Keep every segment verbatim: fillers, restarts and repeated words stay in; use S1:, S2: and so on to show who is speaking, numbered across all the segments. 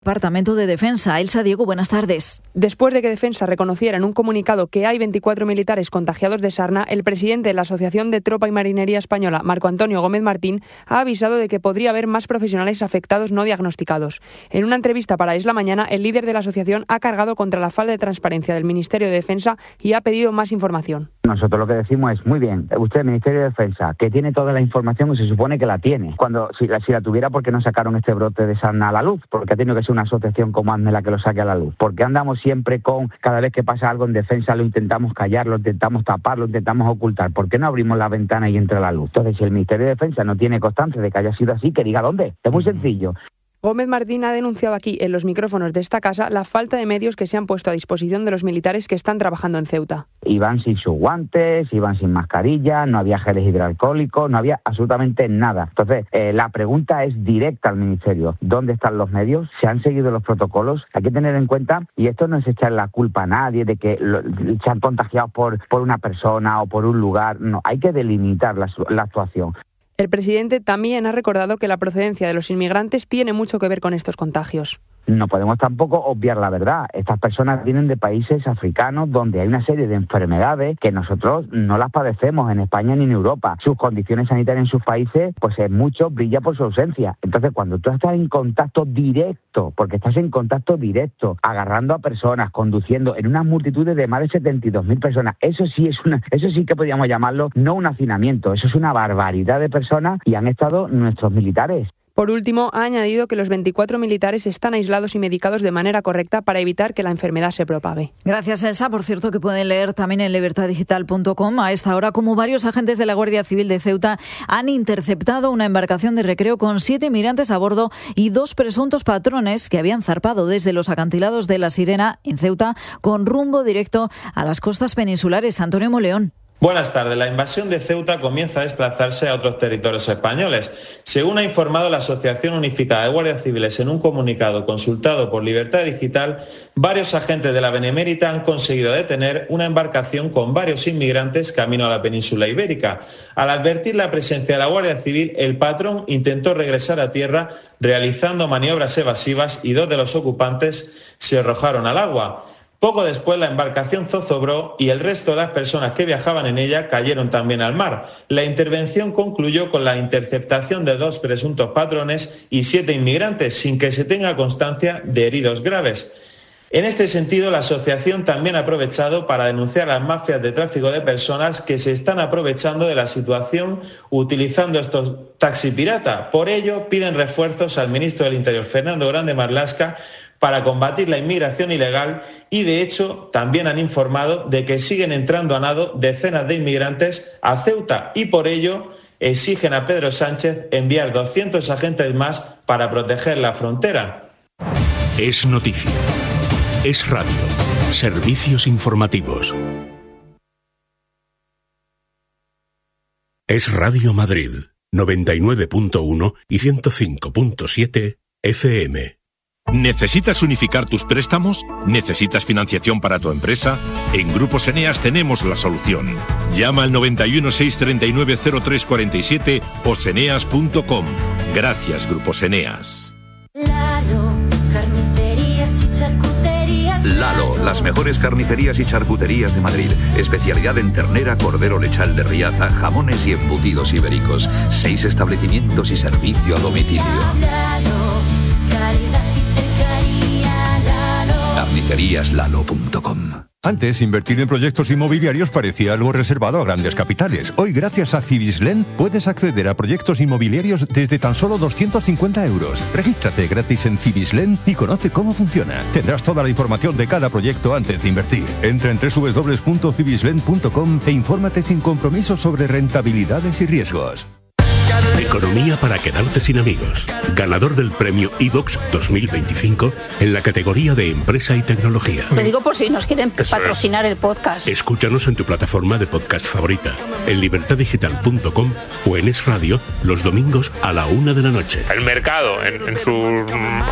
S1: Departamento de Defensa. Elsa Diego, buenas tardes.
S2: Después de que Defensa reconociera en un comunicado que hay veinticuatro militares contagiados de sarna, el presidente de la Asociación de Tropa y Marinería Española, Marco Antonio Gómez Martín, ha avisado de que podría haber más profesionales afectados no diagnosticados. En una entrevista para Es la Mañana, el líder de la asociación ha cargado contra la falta de transparencia del Ministerio de Defensa y ha pedido más información.
S3: Nosotros lo que decimos es, muy bien, usted, Ministerio de Defensa, que tiene toda la información y se supone que la tiene. Cuando si la, si la tuviera, ¿por qué no sacaron este brote de sarna a la luz? Porque ha tenido que ser una asociación como ASME la que lo saque a la luz. Porque andamos siempre con, cada vez que pasa algo en defensa, lo intentamos callar, lo intentamos tapar, lo intentamos ocultar. ¿Por qué no abrimos la ventana y entra la luz? Entonces, si el Ministerio de Defensa no tiene constancia de que haya sido así, que diga dónde. Es muy sencillo.
S2: Gómez Martín ha denunciado aquí, en los micrófonos de esta casa, la falta de medios que se han puesto a disposición de los militares que están trabajando en Ceuta.
S3: Iban sin sus guantes, iban sin mascarilla, no había geles hidroalcohólicos, no había absolutamente nada. Entonces, eh, la pregunta es directa al Ministerio. ¿Dónde están los medios? ¿Se han seguido los protocolos? Hay que tener en cuenta, y esto no es echar la culpa a nadie de que lo, se han contagiado por, por una persona o por un lugar. No, hay que delimitar la, la actuación.
S2: El presidente también ha recordado que la procedencia de los inmigrantes tiene mucho que ver con estos contagios.
S3: No podemos tampoco obviar la verdad. Estas personas vienen de países africanos donde hay una serie de enfermedades que nosotros no las padecemos en España ni en Europa. Sus condiciones sanitarias en sus países, pues es mucho, brilla por su ausencia. Entonces, cuando tú estás en contacto directo, porque estás en contacto directo, agarrando a personas, conduciendo en unas multitudes de más de setenta y dos mil personas, eso sí es una, eso sí que podríamos llamarlo no un hacinamiento, eso es una barbaridad de personas y han estado nuestros militares.
S2: Por último, ha añadido que los veinticuatro militares están aislados y medicados de manera correcta para evitar que la enfermedad se propague.
S1: Gracias, Elsa. Por cierto, que pueden leer también en libertad digital punto com a esta hora cómo varios agentes de la Guardia Civil de Ceuta han interceptado una embarcación de recreo con siete migrantes a bordo y dos presuntos patrones que habían zarpado desde los acantilados de La Sirena, en Ceuta, con rumbo directo a las costas peninsulares. Antonio Moleón.
S4: Buenas tardes. La invasión de Ceuta comienza a desplazarse a otros territorios españoles. Según ha informado la Asociación Unificada de Guardias Civiles en un comunicado consultado por Libertad Digital, varios agentes de la Benemérita han conseguido detener una embarcación con varios inmigrantes camino a la península ibérica. Al advertir la presencia de la Guardia Civil, el patrón intentó regresar a tierra realizando maniobras evasivas y dos de los ocupantes se arrojaron al agua. Poco después la embarcación zozobró y el resto de las personas que viajaban en ella cayeron también al mar. La intervención concluyó con la interceptación de dos presuntos patrones y siete inmigrantes, sin que se tenga constancia de heridos graves. En este sentido, la asociación también ha aprovechado para denunciar a las mafias de tráfico de personas que se están aprovechando de la situación utilizando estos taxi pirata. Por ello, piden refuerzos al ministro del Interior, Fernando Grande Marlaska, para combatir la inmigración ilegal y, de hecho, también han informado de que siguen entrando a nado decenas de inmigrantes a Ceuta y, por ello, exigen a Pedro Sánchez enviar doscientos agentes más para proteger la frontera.
S5: Es noticia. Es radio. Servicios informativos. Es Radio Madrid, noventa y nueve punto uno y ciento cinco punto siete F M.
S6: ¿Necesitas unificar tus préstamos? ¿Necesitas financiación para tu empresa? En Grupos Eneas tenemos la solución. Llama al noventa y uno, seiscientos treinta y nueve, cero tres cuarenta y siete o seneas punto com. Gracias, Grupos Eneas.
S7: Lalo, carnicerías y charcuterías.
S8: Lalo, las mejores carnicerías y charcuterías de Madrid. Especialidad en ternera, cordero lechal de Riaza, jamones y embutidos ibéricos. Seis establecimientos y servicio a domicilio.
S7: Lalo, calidad.
S8: carnicerías lalo punto com.
S9: Antes, invertir en proyectos inmobiliarios parecía algo reservado a grandes capitales. Hoy, gracias a Civislend, puedes acceder a proyectos inmobiliarios desde tan solo doscientos cincuenta euros. Regístrate gratis en Civislend y conoce cómo funciona. Tendrás toda la información de cada proyecto antes de invertir. Entra en doble u doble u doble u punto civislend punto com e infórmate sin compromiso sobre rentabilidades y riesgos.
S5: Economía para quedarte sin amigos. Ganador del premio iVox dos mil veinticinco en la categoría de Empresa y Tecnología.
S10: Lo digo por si nos quieren
S5: Eso
S10: patrocinar
S5: es.
S10: el podcast.
S5: Escúchanos en tu plataforma de podcast favorita, en libertad digital punto com o en Es Radio los domingos a la una de la noche.
S11: El mercado en, en su...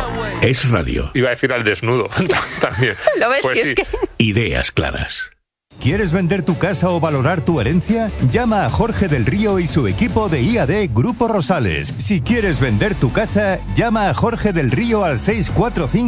S5: Es Radio.
S11: Iba a decir al desnudo también.
S10: ¿Lo ves?
S11: Pues
S10: si
S11: sí.
S10: es que...
S5: Ideas claras.
S9: ¿Quieres vender tu casa o valorar tu herencia? Llama a Jorge del Río y su equipo de I A D Grupo Rosales. Si quieres vender tu casa, llama a Jorge del Río al seis cuatro cinco